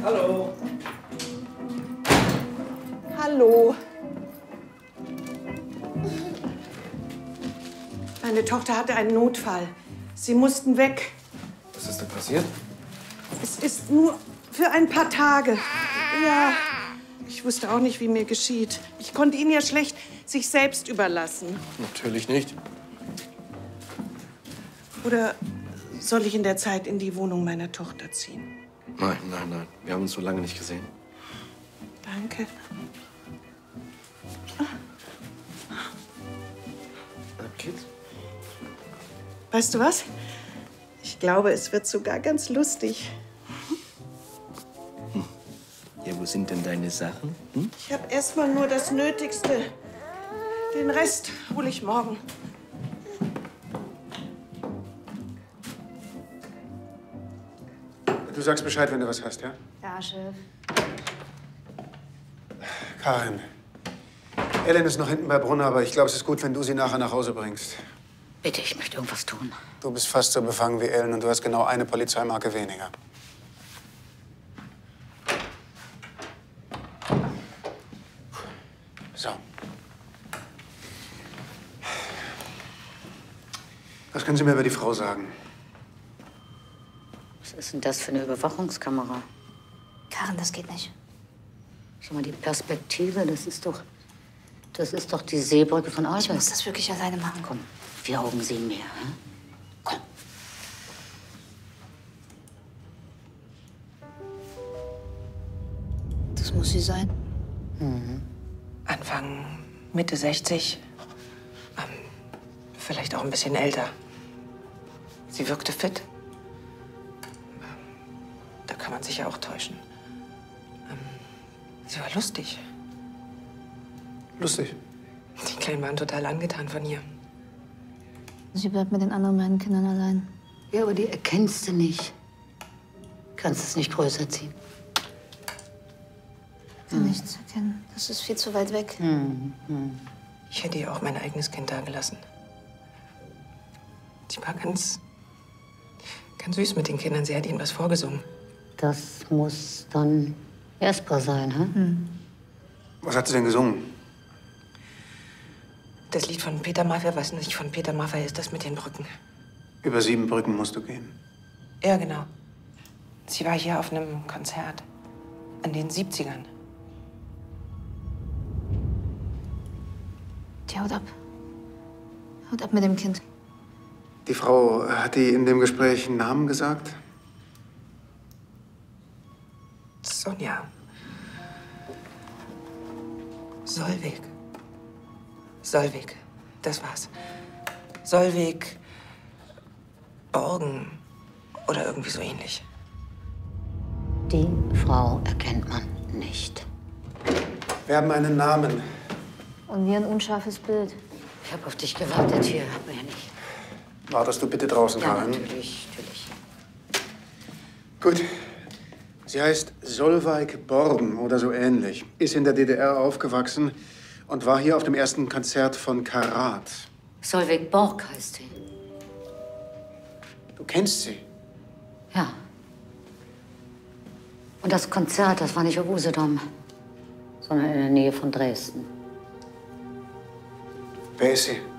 Hallo. Hallo. Meine Tochter hatte einen Notfall. Sie mussten weg. Was ist denn passiert? Es ist nur für ein paar Tage. Ja, ich wusste auch nicht, wie mir geschieht. Ich konnte ihn ja schlecht sich selbst überlassen. Natürlich nicht. Oder soll ich in der Zeit in die Wohnung meiner Tochter ziehen? Nein. Wir haben uns so lange nicht gesehen. Danke. Kids? Weißt du was? Ich glaube, es wird sogar ganz lustig. Ja, wo sind denn deine Sachen? Ich habe erst mal nur das Nötigste. Den Rest hole ich morgen. Du sagst Bescheid, wenn du was hast, ja? Ja, Chef. Karin, Ellen ist noch hinten bei Brunner, aber ich glaube, es ist gut, wenn du sie nachher nach Hause bringst. Bitte, ich möchte irgendwas tun. Du bist fast so befangen wie Ellen und du hast genau eine Polizeimarke weniger. So. Was können Sie mir über die Frau sagen? Was ist denn das für eine Überwachungskamera? Karin, das geht nicht. Schau mal, die Perspektive, das ist doch die Seebrücke von Albert. Ich muss das wirklich alleine machen. Komm, 4 Augen sehen mehr. Hm? Komm. Das muss sie sein. Anfang, Mitte 60. Vielleicht auch ein bisschen älter. Sie wirkte fit. Da kann man sich ja auch täuschen. Sie war lustig. Lustig. Die Kleinen waren total angetan von ihr. Sie bleibt mit den anderen beiden Kindern allein. Ja, aber die erkennst du nicht. Kannst es nicht größer ziehen. Ich kann nichts erkennen. Das ist viel zu weit weg. Ich hätte ihr auch mein eigenes Kind dagelassen. Sie war ganz süß mit den Kindern. Sie hat ihnen was vorgesungen. Das muss dann Jasper sein, hm? Was hat sie denn gesungen? Das Lied von Peter Maffay, was nicht von Peter Maffay ist, das mit den Brücken. Über 7 Brücken musst du gehen. Ja, genau. Sie war hier auf einem Konzert. An den 70ern. Die haut ab. Haut ab mit dem Kind. Die Frau, hat die in dem Gespräch einen Namen gesagt? Sonja. Solveig. Solveig. Das war's. Solveig. Borgen. Oder irgendwie so ähnlich. Die Frau erkennt man nicht. Wir haben einen Namen. Und wie ein unscharfes Bild. Ich habe auf dich gewartet hier, aber ja nicht. Wartest du bitte draußen, Ja, Karin? natürlich. Gut. Sie heißt Solveig Borgen oder so ähnlich. Ist in der DDR aufgewachsen und war hier auf dem ersten Konzert von Karat. Solveig Borg heißt sie. Du kennst sie? Ja. Und das Konzert, das war nicht auf Usedom, sondern in der Nähe von Dresden. Wer ist sie?